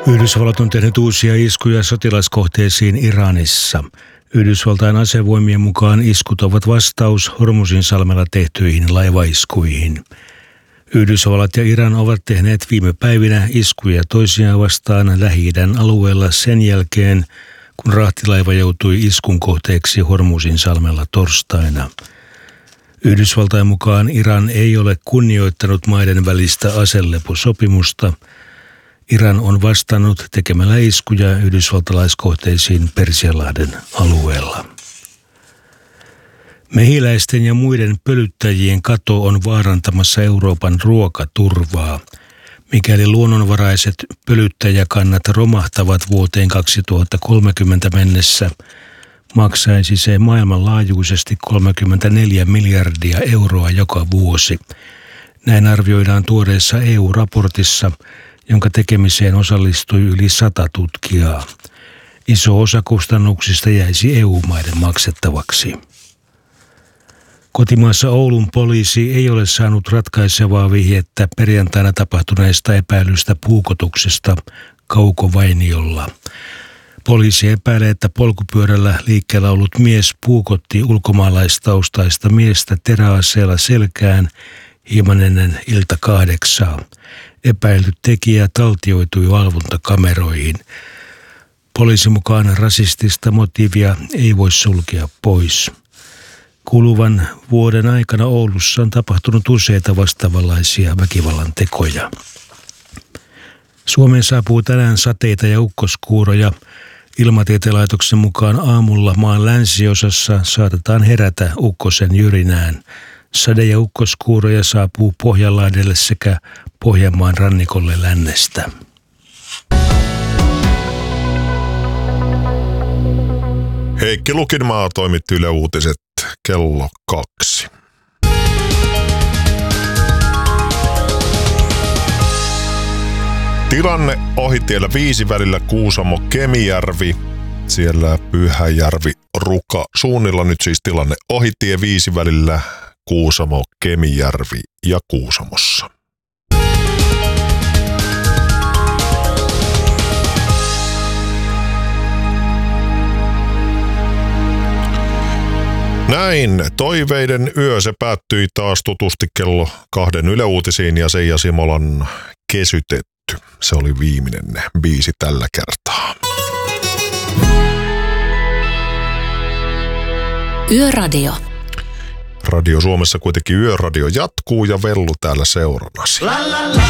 Yhdysvallat on tehnyt uusia iskuja sotilaskohteisiin Iranissa. Yhdysvaltain asevoimien mukaan iskut ovat vastaus Hormuzinsalmella tehtyihin laivaiskuihin. Yhdysvallat ja Iran ovat tehneet viime päivinä iskuja toisiaan vastaan Lähi-idän alueella sen jälkeen, kun rahtilaiva joutui iskun kohteeksi Hormuzinsalmella torstaina. Yhdysvaltain mukaan Iran ei ole kunnioittanut maiden välistä aseleposopimusta. Iran on vastannut tekemällä iskuja yhdysvaltalaiskohteisiin Persianlahden alueella. Mehiläisten ja muiden pölyttäjien kato on vaarantamassa Euroopan ruokaturvaa. Mikäli luonnonvaraiset pölyttäjäkannat romahtavat vuoteen 2030 mennessä, maksaisi se maailmanlaajuisesti 34 miljardia euroa joka vuosi. Näin arvioidaan tuoreessa EU-raportissa, jonka tekemiseen osallistui yli 100 tutkijaa. Iso osa kustannuksista jäisi EU-maiden maksettavaksi. Kotimaassa Oulun poliisi ei ole saanut ratkaisevaa vihjettä perjantaina tapahtuneesta epäilystä puukotuksesta Kauko-Vainiolla. Poliisi epäilee, että polkupyörällä liikkeellä ollut mies puukotti ulkomaalaistaustaista miestä teräaseella selkään hieman ennen 8:00. Epäilty tekijä taltioitui valvontakameroihin. Poliisin mukaan rasistista motiivia ei voi sulkea pois. Kuluvan vuoden aikana Oulussa on tapahtunut useita vastaavanlaisia väkivallan tekoja. Suomeen saapuu tänään sateita ja ukkoskuuroja. Ilmatieteen laitoksen mukaan aamulla maan länsiosassa saatetaan herätä ukkosen jyrinään. Sade- ja ukkoskuuroja saapuu Pohjanlahdelle sekä Pohjanmaan rannikolle lännestä. Heikki Lukinmaa toimitti Yle Uutiset kello 2. Tilanne ohitiellä 5 välillä Kuusamo-Kemijärvi. Siellä Pyhäjärvi-Ruka suunnilla nyt siis tilanne ohitie 5 välillä Kuusamo-Kemijärvi ja Kuusamossa. Näin, toiveiden yö se päättyi taas tutusti kello 2 Yle Uutisiin ja Seija Simolan Kesytetty. Se oli viimeinen biisi tällä kertaa. Yöradio. Radio Suomessa kuitenkin yöradio jatkuu ja Vellu täällä seurannasi.